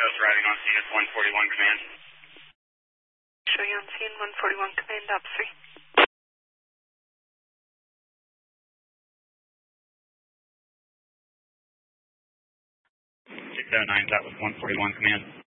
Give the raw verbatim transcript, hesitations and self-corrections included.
shows riding on scene at one forty-one command. Show you on scene, one forty-one command, up three. six oh nine, that was one forty-one command.